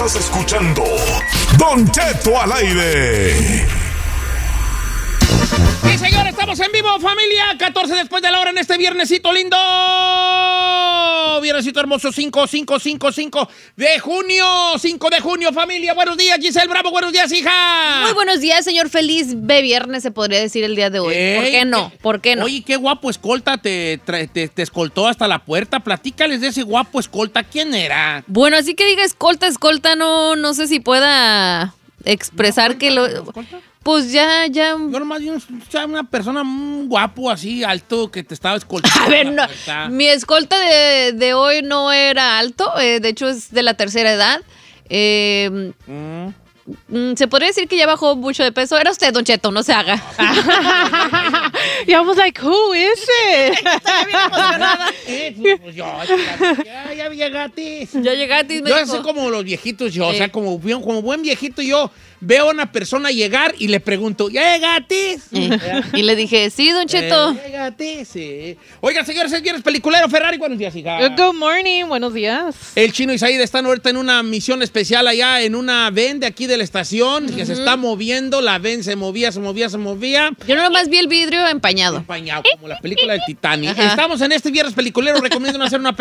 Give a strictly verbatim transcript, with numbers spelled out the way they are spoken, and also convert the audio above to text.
Estás escuchando Don Cheto al aire. Sí, señor, estamos en vivo, familia. catorce después de la hora en este viernesito lindo. Viernesito hermoso, cinco, cinco, cinco, cinco de junio. cinco de junio, familia. Buenos días, Giselle Bravo. Buenos días, hija. Muy buenos días, señor. Feliz de viernes, se podría decir el día de hoy. Ey, ¿Por qué no? ¿Por qué no? Oye, qué guapo escolta te, te, te, te escoltó hasta la puerta. Platícales de ese guapo escolta. ¿Quién era? Bueno, así que diga escolta, escolta, no, no sé si pueda expresar ¿No, que lo... escolta? Pues ya, ya... Yo nomás vi un- una persona muy guapo, así, alto, que te estaba escoltando. A ver, la no, puerta. mi escolta de, de hoy no era alto, eh, de hecho es de la tercera edad. Eh, Mm. mm, se podría decir que ya bajó mucho de peso. Era usted, Don Cheto, no se haga. Y I was like, who is it? Estaba bien emocionada. Eh, pues yo, ya, ya llegaste. Ya llegaste, me Yo dijo. así como los viejitos, yo, o Sí. sea, como, bien- como buen viejito, yo veo a una persona llegar y le pregunto, ¿ya llegaste? Eh, y le dije, sí, Don Cheto. Eh, ¿Ya llegaste? Sí. Oigan, señores, es viernes peliculero. Ferrari, buenos días, hija. Good morning, buenos días. El Chino y Saída están ahorita en una misión especial allá en una van de aquí de la estación que se está moviendo. La van se movía, se movía, se movía. Yo nomás vi el vidrio empañado. Empañado, como la película de Titanic. Ajá. Estamos en este viernes peliculero. Recomiendo hacer una